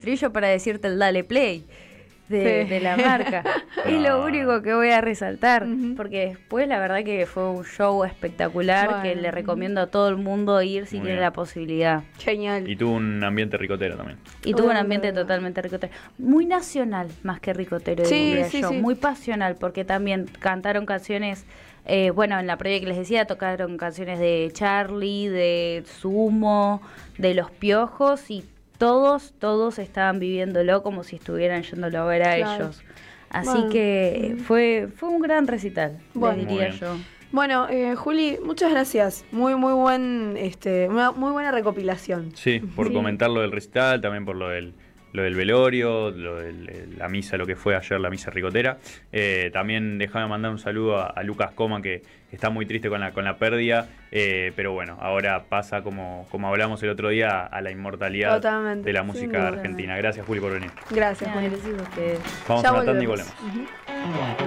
estribillo para decirte el dale play de la marca. Es lo único que voy a resaltar, porque después la verdad que fue un show espectacular, que le recomiendo a todo el mundo ir si tiene la posibilidad. Genial. Y tuvo un ambiente ricotero también. Y tuvo un ambiente totalmente ricotero. Muy nacional, más que ricotero, diría yo. Muy pasional, porque también cantaron canciones... bueno, en la previa que les decía, tocaron canciones de Charlie, de Sumo, de Los Piojos, y todos estaban viviéndolo como si estuvieran yéndolo a ver a ellos. Así que fue un gran recital, les diría yo. Bueno, Juli, muchas gracias. Muy buen, una muy buena recopilación. Sí, por comentar lo del recital, también por lo del velorio, lo de la misa, lo que fue ayer, la misa ricotera. También déjame mandar un saludo a Lucas Coma, que está muy triste con la pérdida, pero bueno, ahora pasa, como hablamos el otro día, a la inmortalidad de la música argentina. Gracias, Juli, por venir. Gracias, Juli. Vamos a una tanda y volvemos.